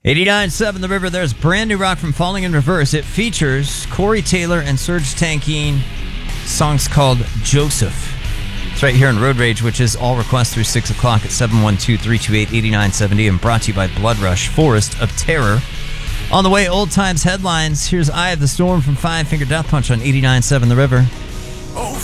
89.7 The River. There's brand new rock from Falling in Reverse. It features Corey Taylor and Serge Tankian. Song's called Joseph. It's right here on Road Rage, which is all requests through 6 o'clock at 712-328-8970 and brought to you by Blood Rush, Forest of Terror. On the way, old times headlines. Here's Eye of the Storm from Five Finger Death Punch on 89.7 The River.